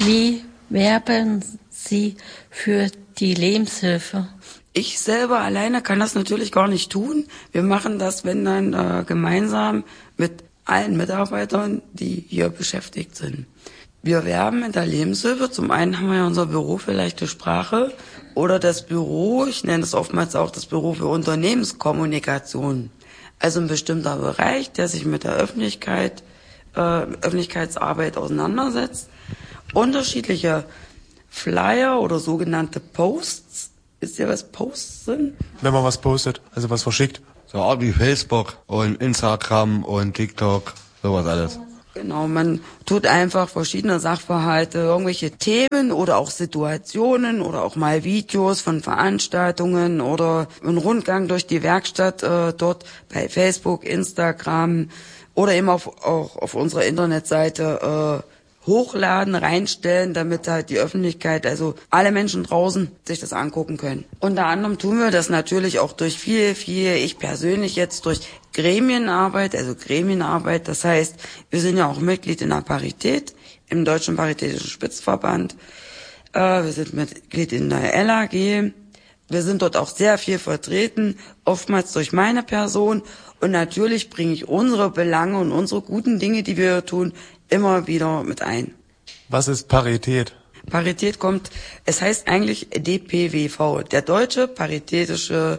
Wie werben Sie für die Lebenshilfe? Ich selber alleine kann das natürlich gar nicht tun. Wir machen das, wenn dann gemeinsam mit allen Mitarbeitern, die hier beschäftigt sind. Wir werben in der Lebenshilfe. Zum einen haben wir ja unser Büro für leichte Sprache oder das Büro, ich nenne es oftmals auch das Büro für Unternehmenskommunikation. Also ein bestimmter Bereich, der sich mit der Öffentlichkeitsarbeit auseinandersetzt. Unterschiedliche Flyer oder sogenannte Posts. Wisst ihr, was Posts sind? Wenn man was postet, also was verschickt. So Art wie Facebook und Instagram und TikTok, sowas alles. Genau, man tut einfach verschiedene Sachverhalte, irgendwelche Themen oder auch Situationen oder auch mal Videos von Veranstaltungen oder einen Rundgang durch die Werkstatt dort bei Facebook, Instagram oder eben auch auf unserer Internetseite hochladen, reinstellen, damit halt die Öffentlichkeit, also alle Menschen draußen, sich das angucken können. Unter anderem tun wir das natürlich auch durch viel, ich persönlich jetzt durch Gremienarbeit, das heißt, wir sind ja auch Mitglied in der Parität, im Deutschen Paritätischen Spitzverband, wir sind Mitglied in der LAG, wir sind dort auch sehr viel vertreten, oftmals durch meine Person und natürlich bringe ich unsere Belange und unsere guten Dinge, die wir tun, immer wieder mit ein. Was ist Parität? Parität es heißt eigentlich DPWV, der Deutsche Paritätische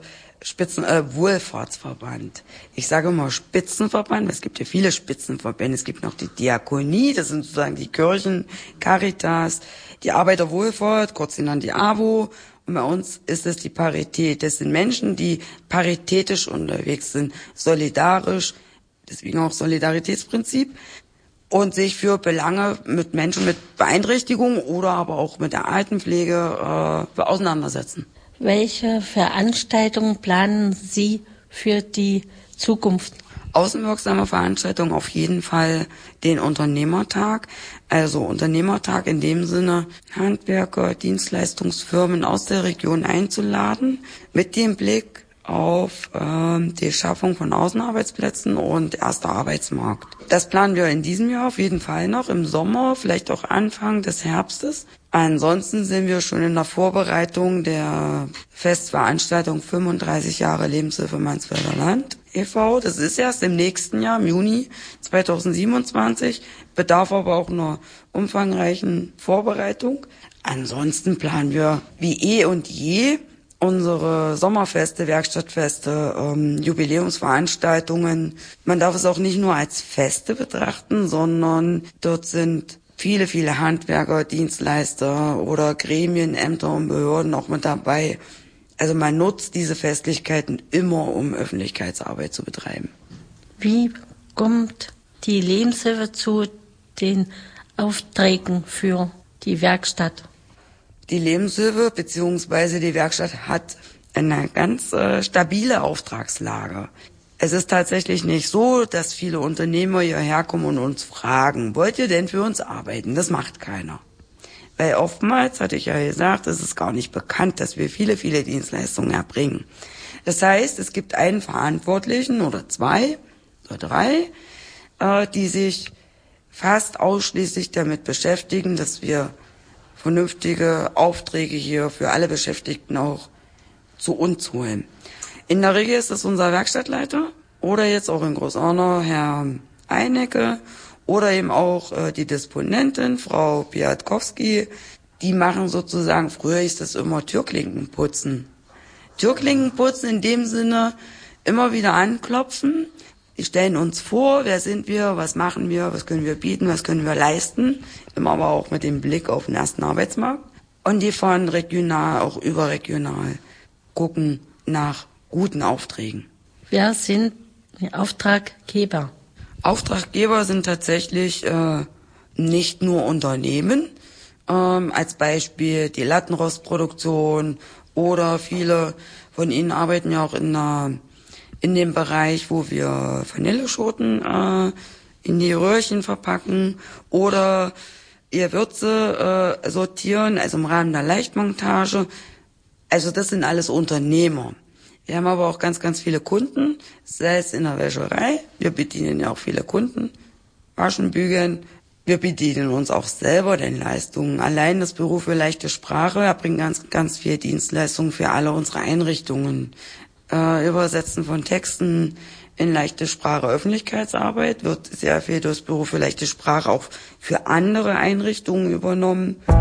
Wohlfahrtsverband. Ich sage immer Spitzenverband, weil es gibt ja viele Spitzenverbände. Es gibt noch die Diakonie, das sind sozusagen die Kirchen, Caritas, die Arbeiterwohlfahrt, kurz genannt die AWO. Und bei uns ist es die Parität. Das sind Menschen, die paritätisch unterwegs sind, solidarisch, deswegen auch Solidaritätsprinzip, und sich für Belange mit Menschen mit Beeinträchtigung oder aber auch mit der Altenpflege auseinandersetzen. Welche Veranstaltungen planen Sie für die Zukunft? Außenwirksame Veranstaltungen auf jeden Fall den Unternehmertag. Also Unternehmertag in dem Sinne, Handwerker, Dienstleistungsfirmen aus der Region einzuladen, mit dem Blick auf die Schaffung von Außenarbeitsplätzen und erster Arbeitsmarkt. Das planen wir in diesem Jahr auf jeden Fall noch, im Sommer, vielleicht auch Anfang des Herbstes. Ansonsten sind wir schon in der Vorbereitung der Festveranstaltung 35 Jahre Lebenshilfe Mansfelder Land e.V. Das ist erst im nächsten Jahr, im Juni 2027, bedarf aber auch einer umfangreichen Vorbereitung. Ansonsten planen wir wie eh und je unsere Sommerfeste, Werkstattfeste, Jubiläumsveranstaltungen. Man darf es auch nicht nur als Feste betrachten, sondern dort sind viele Handwerker, Dienstleister oder Gremien, Ämter und Behörden auch mit dabei. Also man nutzt diese Festlichkeiten immer, um Öffentlichkeitsarbeit zu betreiben. Wie kommt die Lebenshilfe zu den Aufträgen für die Werkstatt? Die Lebenshilfe bzw. die Werkstatt hat eine ganz stabile Auftragslage. Es ist tatsächlich nicht so, dass viele Unternehmer hierher kommen und uns fragen, wollt ihr denn für uns arbeiten? Das macht keiner. Weil oftmals, hatte ich ja gesagt, es ist gar nicht bekannt, dass wir viele Dienstleistungen erbringen. Das heißt, es gibt einen Verantwortlichen oder zwei oder drei, die sich fast ausschließlich damit beschäftigen, dass wir vernünftige Aufträge hier für alle Beschäftigten auch zu uns holen. In der Regel ist es unser Werkstattleiter oder jetzt auch in Großarnau Herr Einecke oder eben auch die Disponentin, Frau Piatkowski. Die machen sozusagen, früher hieß das immer Türklinkenputzen. Türklinkenputzen in dem Sinne, immer wieder anklopfen. Die stellen uns vor, wer sind wir, was machen wir, was können wir bieten, was können wir leisten. Immer aber auch mit dem Blick auf den ersten Arbeitsmarkt. Und die fahren regional, auch überregional, gucken nach guten Aufträgen. Wer sind die Auftraggeber? Auftraggeber sind tatsächlich nicht nur Unternehmen, als Beispiel die Lattenrostproduktion oder viele von ihnen arbeiten ja auch in dem Bereich, wo wir Vanilleschoten in die Röhrchen verpacken oder ihr Würze sortieren, also im Rahmen der Leichtmontage. Also das sind alles Unternehmer. Wir haben aber auch ganz viele Kunden, sei es in der Wäscherei, wir bedienen ja auch viele Kunden, waschen, bügeln, Wir bedienen uns auch selber den Leistungen. Allein das Büro für leichte Sprache erbringt ganz viel Dienstleistungen für alle unsere Einrichtungen. Übersetzen von Texten in leichte Sprache, Öffentlichkeitsarbeit wird sehr viel durch das Büro für leichte Sprache auch für andere Einrichtungen übernommen.